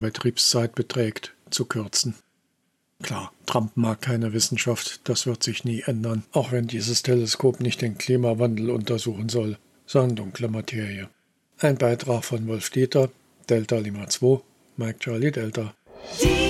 Betriebszeit beträgt, zu kürzen. Klar, Trump mag keine Wissenschaft, das wird sich nie ändern, auch wenn dieses Teleskop nicht den Klimawandel untersuchen soll, sondern dunkle Materie. Ein Beitrag von Wolf Dieter, Delta Lima 2, Mike Charlie Delta.